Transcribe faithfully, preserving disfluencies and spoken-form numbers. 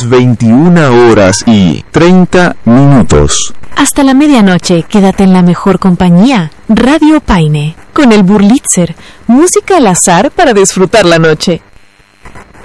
veintiuna horas y treinta minutos. Hasta la medianoche, quédate en la mejor compañía. Radio Paine, con el Burlitzer, música al azar para disfrutar la noche.